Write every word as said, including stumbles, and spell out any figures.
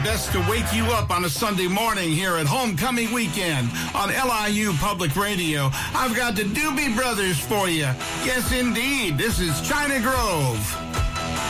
Best to wake you up on a Sunday morning here at Homecoming Weekend on L I U Public Radio. I've got the Doobie Brothers for you. Yes, indeed. This is China Grove.